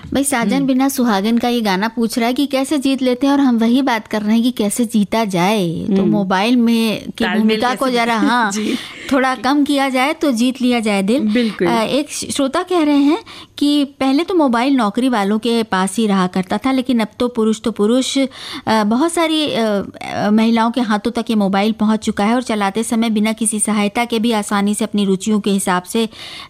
भाई साजन बिना सुहागन का ये गाना पूछ रहा है कि कैसे जीत लेते हैं, और हम वही बात कर रहे हैं कि कैसे जीता जाए। तो मोबाइल में की भूमिका को जरा थोड़ा कम किया जाए तो जीत लिया जाए दिल। एक श्रोता कह रहे हैं कि पहले तो मोबाइल नौकरी वालों के पास ही रहा करता था, लेकिन अब तो पुरुष बहुत सारी महिलाओं के हाथों तक ये मोबाइल पहुंच चुका है, और चलाते समय बिना किसी सहायता के भी आसानी से अपनी रुचियों के हिसाब से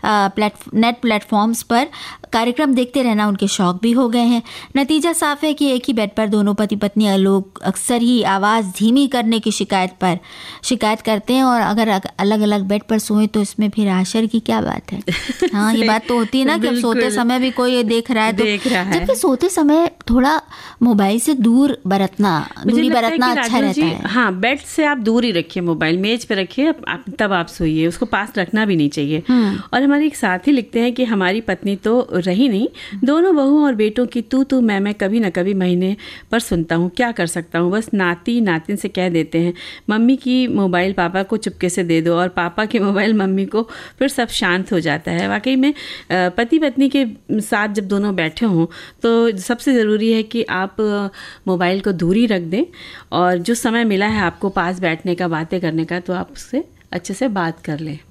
नेट प्लेटफॉर्म्स पर कार्यक्रम देखते रहना उनके शौक भी हो गए हैं। नतीजा साफ है कि एक ही बेड पर दोनों पति पत्नी लोग अक्सर ही आवाज़ धीमी करने की शिकायत करते हैं, और अगर अलग अलग बेड पर सोए तो इसमें फिर आश्चर्य की क्या बात है। हाँ, ये बात तो होती है ना कि अब सोते समय भी कोई देख रहा है तो जबकि सोते समय थोड़ा मोबाइल से दूरी बरतना अच्छा रहता है। हाँ, बेड से आप दूर ही रखिए, मोबाइल मेज पे रखिए, तब आप सोइए, उसको पास रखना भी नहीं चाहिए। और हमारे एक साथी लिखते हैं कि हमारी पत्नी तो रही नहीं, दोनों बहू और बेटों की तू मैं कभी न कभी महीने पर सुनता हूँ, क्या कर सकता हूँ। बस नातिन से कह देते हैं मम्मी की मोबाइल पापा को चुपके से दे दो, और पापा की मोबाइल मम्मी को, फिर सब शांत हो जाता है। वाकई में पति पत्नी के साथ जब दोनों बैठे हों तो सबसे ज़रूरी है कि आप मोबाइल को दूरी रख दें, और जो समय मिला है आपको पास बैठने का, बातें करने का, तो आप उससे अच्छे से बात कर लें।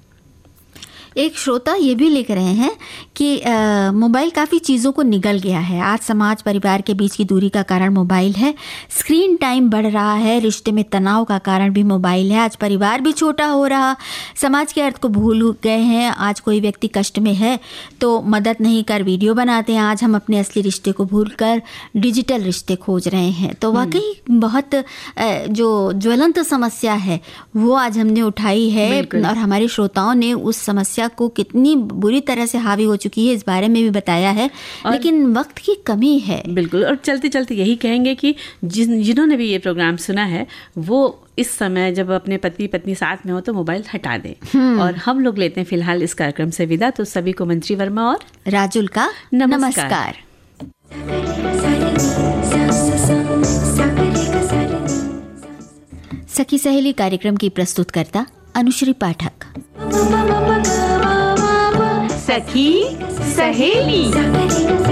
एक श्रोता ये भी लिख रहे हैं कि मोबाइल काफ़ी चीज़ों को निगल गया है। आज समाज परिवार के बीच की दूरी का कारण मोबाइल है, स्क्रीन टाइम बढ़ रहा है, रिश्ते में तनाव का कारण भी मोबाइल है। आज परिवार भी छोटा हो रहा, समाज के अर्थ को भूल गए हैं। आज कोई व्यक्ति कष्ट में है तो मदद नहीं कर वीडियो बनाते हैं। आज हम अपने असली रिश्ते को भूल कर डिजिटल रिश्ते खोज रहे हैं। तो वाकई बहुत जो ज्वलंत समस्या है वो आज हमने उठाई है, और हमारे श्रोताओं ने उस समस्या को कितनी बुरी तरह से हावी हो चुकी है इस बारे में भी बताया है, लेकिन वक्त की कमी है। बिल्कुल, और चलते चलते यही कहेंगे कि जिन्होंने भी ये प्रोग्राम सुना है वो इस समय जब अपने पति पत्नी साथ में हो तो मोबाइल हटा दें। और हम लोग लेते हैं फिलहाल इस कार्यक्रम से विदा। तो सभी को मंत्री वर्मा और राजुल का नमस्कार। सखी सहेली कार्यक्रम की प्रस्तुतकर्ता अनुश्री पाठक। सखी सहेली।